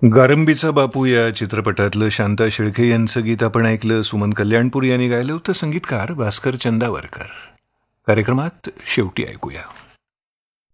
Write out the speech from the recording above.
गारंबीचा बापू या चित्रपटातलं शांता शेळके यांचं गीत आपण ऐकलं. सुमन कल्याणपूर यांनी गायलं होतं. संगीतकार भास्कर चंदावरकर. कार्यक्रमात शेवटी ऐकूया.